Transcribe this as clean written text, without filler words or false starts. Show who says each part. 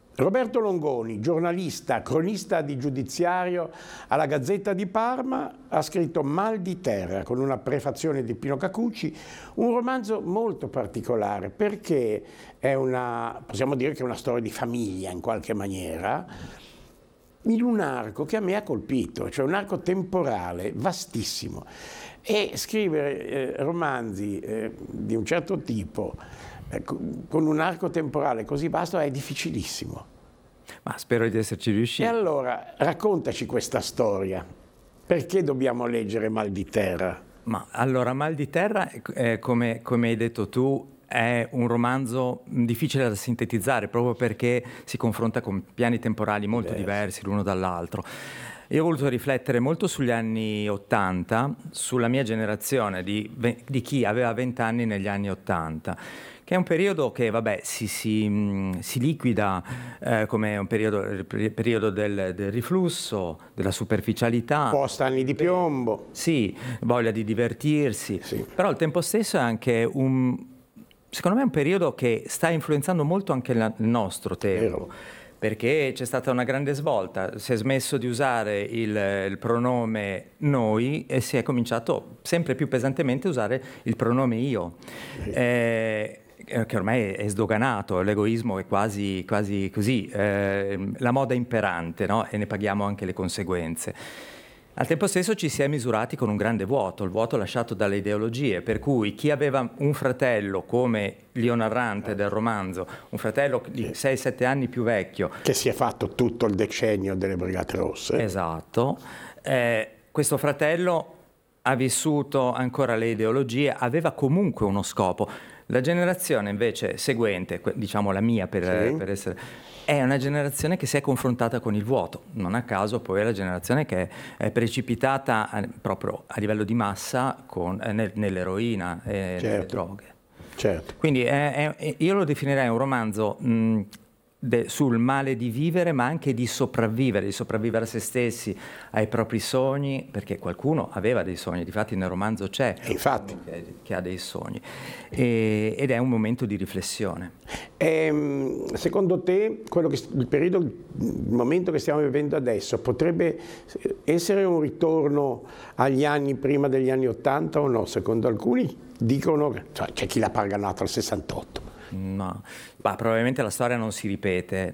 Speaker 1: Roberto Longoni, giornalista, cronista di giudiziario alla Gazzetta di Parma, ha scritto Mal di terra, con una prefazione di Pino Cacucci, un romanzo molto particolare perché è possiamo dire che è una storia di famiglia in qualche maniera, in un arco che a me ha colpito, cioè un arco temporale vastissimo. E scrivere romanzi di un certo tipo con un arco temporale così vasto è difficilissimo.
Speaker 2: Ma spero di esserci riusciti.
Speaker 1: E allora raccontaci questa storia. Perché dobbiamo leggere Mal di terra?
Speaker 2: Ma allora, Mal di terra, come hai detto tu, è un romanzo difficile da sintetizzare proprio perché si confronta con piani temporali molto diversi l'uno dall'altro. Io ho voluto riflettere molto sugli anni '80, sulla mia generazione di chi aveva 20 anni negli anni '80, che è un periodo che si liquida come un periodo del riflusso, della superficialità.
Speaker 1: Post anni di piombo.
Speaker 2: Sì, voglia di divertirsi,
Speaker 1: sì.
Speaker 2: Però al tempo stesso è anche secondo me è un periodo che sta influenzando molto anche il nostro tempo.
Speaker 1: Vero.
Speaker 2: Perché c'è stata una grande svolta, si è smesso di usare il pronome noi e si è cominciato sempre più pesantemente a usare il pronome io, che ormai è sdoganato, l'egoismo è quasi così, la moda imperante, no? E ne paghiamo anche le conseguenze. Al tempo stesso ci si è misurati con un grande vuoto, il vuoto lasciato dalle ideologie, per cui chi aveva un fratello come l'io narrante del romanzo, un fratello di 6-7 anni più vecchio,
Speaker 1: che si è fatto tutto il decennio delle Brigate Rosse.
Speaker 2: Esatto, questo fratello ha vissuto ancora le ideologie, aveva comunque uno scopo. La generazione invece seguente, diciamo la mia per essere... È una generazione che si è confrontata con il vuoto, non a caso poi è la generazione che è precipitata proprio a livello di massa nell'eroina e nelle droghe.
Speaker 1: Certo.
Speaker 2: Quindi io lo definirei un romanzo sul male di vivere, ma anche di sopravvivere a se stessi, ai propri sogni, perché qualcuno aveva dei sogni, difatti nel romanzo c'è che ha dei sogni, ed è un momento di riflessione.
Speaker 1: Secondo te il momento che stiamo vivendo adesso potrebbe essere un ritorno agli anni prima degli anni '80 o no? Secondo alcuni dicono, c'è chi l'ha paragonato al '68.
Speaker 2: No, probabilmente la storia non si ripete.